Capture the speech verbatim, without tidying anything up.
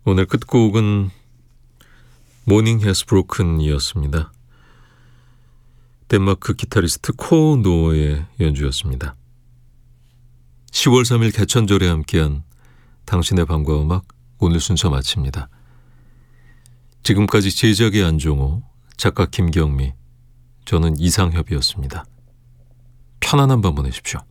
오늘 끝곡은 모닝 해스 브로큰이었습니다. 덴마크 기타리스트 코 노어의 연주였습니다. 시월 삼일 개천절에 함께한 당신의 밤과 음악, 오늘 순서 마칩니다. 지금까지 제작의 안종호, 작가 김경미, 저는 이상협이었습니다. 편안한 밤 보내십시오.